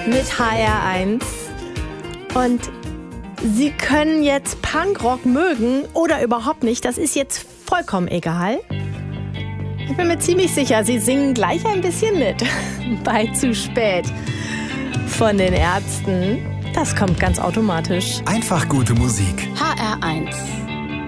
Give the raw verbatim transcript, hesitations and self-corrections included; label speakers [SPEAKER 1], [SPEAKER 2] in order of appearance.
[SPEAKER 1] mit H R eins. Und Sie können jetzt Punkrock mögen oder überhaupt nicht. Das ist jetzt vollkommen egal. Ich bin mir ziemlich sicher, Sie singen gleich ein bisschen mit. Bei Zu spät von den Ärzten. Das kommt ganz automatisch.
[SPEAKER 2] Einfach gute Musik.
[SPEAKER 3] H R eins.